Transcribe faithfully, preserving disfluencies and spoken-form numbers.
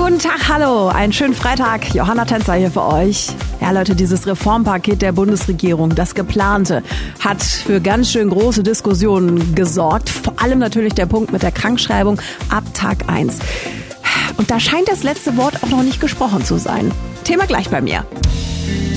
Guten Tag, hallo, einen schönen Freitag. Johanna Tänzer hier für euch. Ja, Leute, dieses Reformpaket der Bundesregierung, das geplante, hat für ganz schön große Diskussionen gesorgt. Vor allem natürlich der Punkt mit der Krankschreibung ab Tag eins. Und da scheint das letzte Wort auch noch nicht gesprochen zu sein. Thema gleich bei mir.